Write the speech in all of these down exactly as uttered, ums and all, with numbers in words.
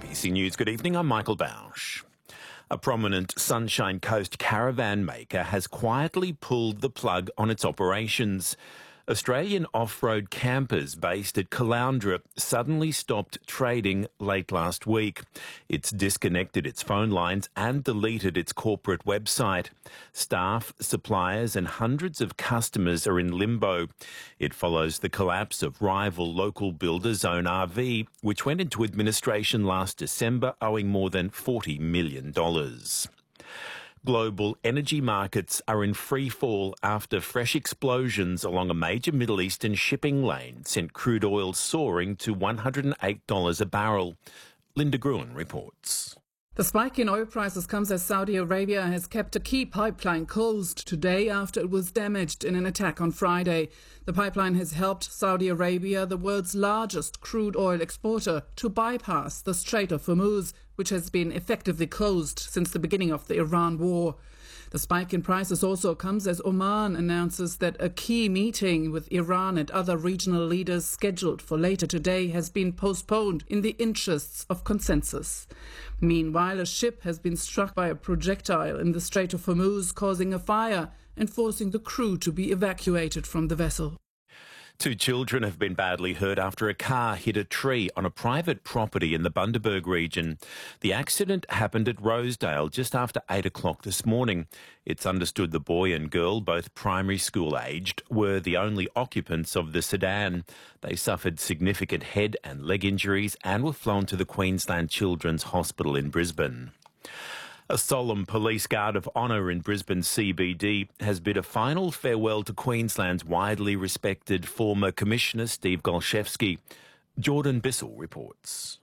B C News, good evening, I'm Michael Bausch. A prominent Sunshine Coast caravan maker has quietly pulled the plug on its operations. Australian off-road campers based at Caloundra suddenly stopped trading late last week. It's disconnected its phone lines and deleted its corporate website. Staff, suppliers and hundreds of customers are in limbo. It follows the collapse of rival local builder Zone R V, which went into administration last December, owing more than forty million dollars. Global energy markets are in free fall after fresh explosions along a major Middle Eastern shipping lane sent crude oil soaring to one hundred eight dollars a barrel. Linda Gruen reports. The spike in oil prices comes as Saudi Arabia has kept a key pipeline closed today after it was damaged in an attack on Friday. The pipeline has helped Saudi Arabia, the world's largest crude oil exporter, to bypass the Strait of Hormuz, which has been effectively closed since the beginning of the Iran war. The spike in prices also comes as Oman announces that a key meeting with Iran and other regional leaders scheduled for later today has been postponed in the interests of consensus. Meanwhile, a ship has been struck by a projectile in the Strait of Hormuz, causing a fire and forcing the crew to be evacuated from the vessel. Two children have been badly hurt after a car hit a tree on a private property in the Bundaberg region. The accident happened at Rosedale just after eight o'clock this morning. It's understood the boy and girl, both primary school aged, were the only occupants of the sedan. They suffered significant head and leg injuries and were flown to the Queensland Children's Hospital in Brisbane. A solemn police guard of honour in Brisbane C B D has bid a final farewell to Queensland's widely respected former Commissioner Steve Golchevsky. Jordan Bissell reports.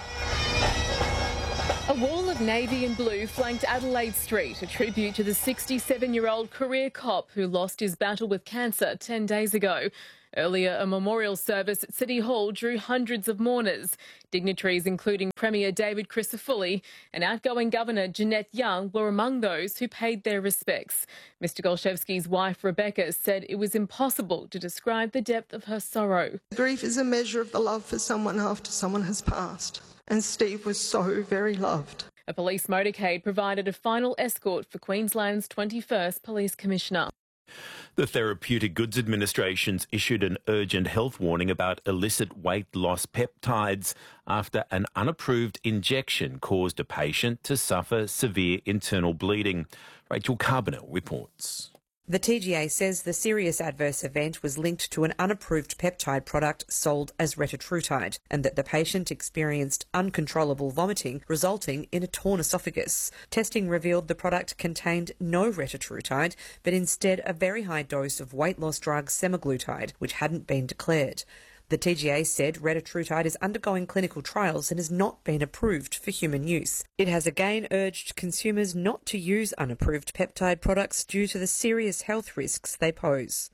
A wall of navy and blue flanked Adelaide Street, a tribute to the sixty-seven-year-old career cop who lost his battle with cancer ten days ago. Earlier, a memorial service at City Hall drew hundreds of mourners. Dignitaries including Premier David Crisafulli and outgoing Governor Jeanette Young were among those who paid their respects. Mister Golchevsky's wife, Rebecca, said it was impossible to describe the depth of her sorrow. Grief is a measure of the love for someone after someone has passed, and Steve was so very loved. A police motorcade provided a final escort for Queensland's twenty-first Police Commissioner. The Therapeutic Goods Administration's issued an urgent health warning about illicit weight loss peptides after an unapproved injection caused a patient to suffer severe internal bleeding. Rachel Carbonell reports. The T G A says the serious adverse event was linked to an unapproved peptide product sold as retatrutide, and that the patient experienced uncontrollable vomiting resulting in a torn esophagus. Testing revealed the product contained no retatrutide, but instead a very high dose of weight loss drug semaglutide, which hadn't been declared. The T G A said retatrutide is undergoing clinical trials and has not been approved for human use. It has again urged consumers not to use unapproved peptide products due to the serious health risks they pose.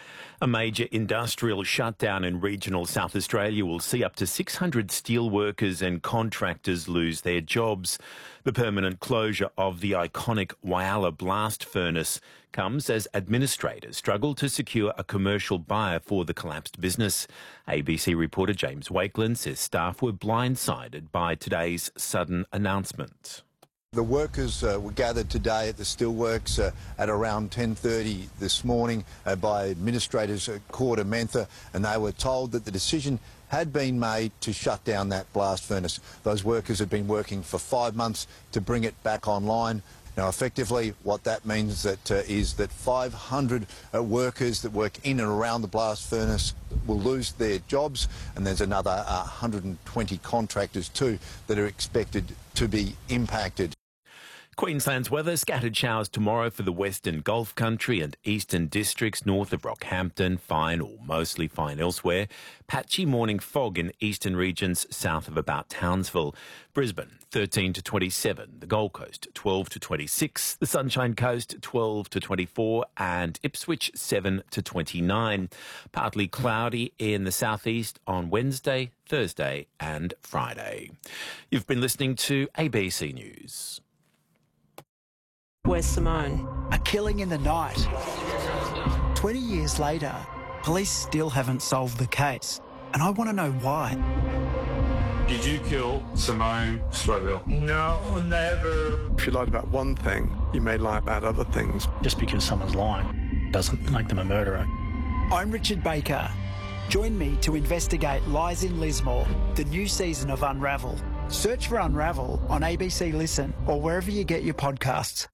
A major industrial shutdown in regional South Australia will see up to six hundred steel workers and contractors lose their jobs. The permanent closure of the iconic Whyalla blast furnace comes as administrators struggle to secure a commercial buyer for the collapsed business. A B C reporter James Wakeland says staff were blindsided by today's sudden announcement. The workers uh, were gathered today at the steelworks uh, at around ten thirty this morning uh, by administrators at Corda Mentha, and they were told that the decision had been made to shut down that blast furnace. Those workers had been working for five months to bring it back online. Now, effectively, what that means that uh, is that five hundred uh, workers that work in and around the blast furnace will lose their jobs, and there's another uh, one hundred twenty contractors too that are expected to be impacted. Queensland's weather, scattered showers tomorrow for the western Gulf country and eastern districts north of Rockhampton, fine or mostly fine elsewhere. Patchy morning fog in eastern regions south of about Townsville. Brisbane, thirteen to twenty-seven. The Gold Coast, twelve to twenty-six. The Sunshine Coast, twelve to twenty-four. And Ipswich, seven to twenty-nine. Partly cloudy in the southeast on Wednesday, Thursday and Friday. You've been listening to A B C News. Where's Simone? A killing in the night. twenty years later, police still haven't solved the case, and I want to know why. Did you kill Simone Stroville? No, never. If you lied about one thing, you may lie about other things. Just because someone's lying doesn't make them a murderer. I'm Richard Baker. Join me to investigate Lies in Lismore, the new season of Unravel. Search for Unravel on A B C Listen or wherever you get your podcasts.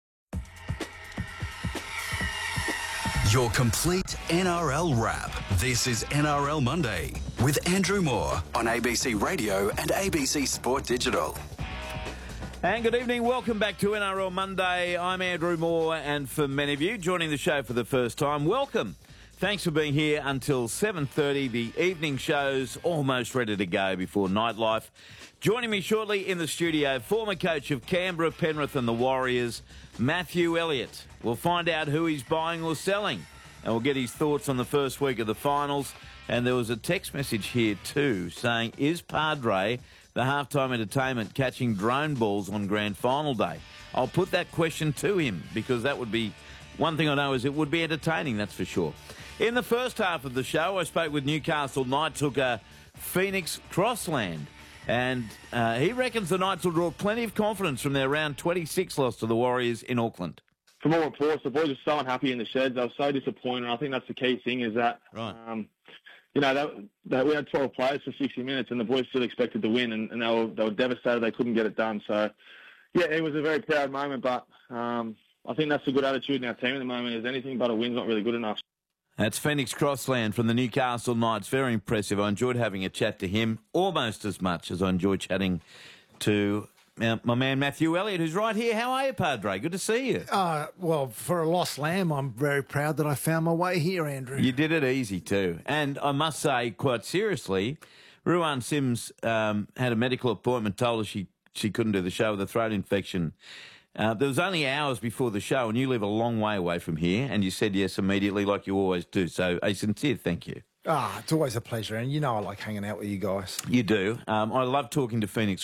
Your complete N R L wrap. This is N R L Monday with Andrew Moore on A B C Radio and A B C Sport Digital. And good evening. Welcome back to N R L Monday. I'm Andrew Moore, and for many of you joining the show for the first time, welcome. Thanks for being here until seven thirty. The evening show's almost ready to go before nightlife. Joining me shortly in the studio, former coach of Canberra, Penrith and the Warriors, Matthew Elliott. We'll find out who he's buying or selling, and we'll get his thoughts on the first week of the finals. And there was a text message here too saying, is Padre the halftime entertainment catching drone balls on grand final day? I'll put that question to him because that would be, one thing I know is it would be entertaining, that's for sure. In the first half of the show, I spoke with Newcastle Knights hooker Phoenix Crossland. And uh, he reckons the Knights will draw plenty of confidence from their round twenty-six loss to the Warriors in Auckland. From all reports, the boys are so unhappy in the sheds. They were so disappointed. I think that's the key thing is that, right. um, you know, that, that we had twelve players for sixty minutes and the boys still expected to win, and, and they, were, they were devastated they couldn't get it done. So, yeah, it was a very proud moment, but um, I think that's a good attitude in our team at the moment is anything but a win's not really good enough. That's Phoenix Crossland from the Newcastle Knights. Very impressive. I enjoyed having a chat to him almost as much as I enjoyed chatting to uh, my man Matthew Elliott, who's right here. How are you, Padre? Good to see you. Uh, well, for a lost lamb, I'm very proud that I found my way here, Andrew. You did it easy too. And I must say, quite seriously, Ruan Sims um, had a medical appointment, told her she, she couldn't do the show with a throat infection. Uh, there was only hours before the show, and you live a long way away from here, and you said yes immediately like you always do. So a sincere thank you. Ah, it's always a pleasure, and you know I like hanging out with you guys. You do. Um, I love talking to Phoenix